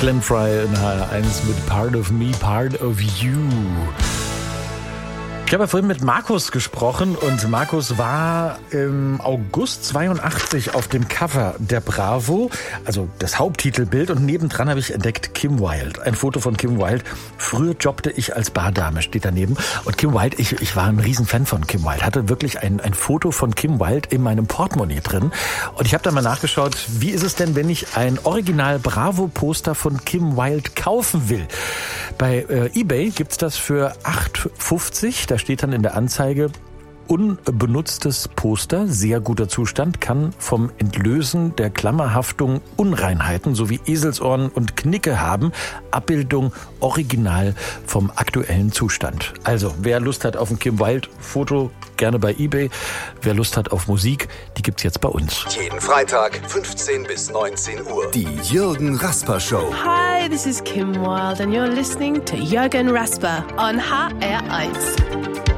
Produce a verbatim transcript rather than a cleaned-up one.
Glenn Frey in H R eins mit Part of Me, Part of You. Ich habe ja vorhin mit Markus gesprochen und Markus war im August zweiundachtzig auf dem Cover der Bravo, also das Haupttitelbild, und nebendran habe ich entdeckt Kim Wilde. Ein Foto von Kim Wilde. Früher jobbte ich als Bardame, steht daneben. Und Kim Wilde, ich, ich war ein Riesenfan von Kim Wilde, hatte wirklich ein, ein Foto von Kim Wilde in meinem Portemonnaie drin. Und ich habe dann mal nachgeschaut, wie ist es denn, wenn ich ein Original Bravo-Poster von Kim Wilde kaufen will? Bei äh, eBay gibt's das für acht fünfzig. Da steht dann in der Anzeige: unbenutztes Poster, sehr guter Zustand, kann vom Entlösen der Klammerhaftung Unreinheiten sowie Eselsohren und Knicke haben. Abbildung original vom aktuellen Zustand. Also, wer Lust hat auf ein Kim Wilde Foto, gerne bei eBay. Wer Lust hat auf Musik, die gibt's jetzt bei uns. Jeden Freitag fünfzehn bis neunzehn Uhr. Die Jürgen Rasper Show. Hi, this is Kim Wilde and you're listening to Jürgen Rasper on H R eins.